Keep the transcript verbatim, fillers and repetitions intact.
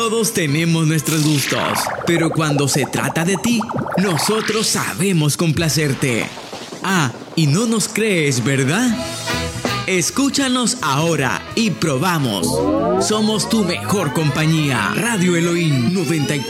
Todos tenemos nuestros gustos, pero cuando se trata de ti, nosotros sabemos complacerte. Ah, y no nos crees, ¿verdad? Escúchanos ahora y probamos. Somos tu mejor compañía. Radio Elohim noventa y cuatro.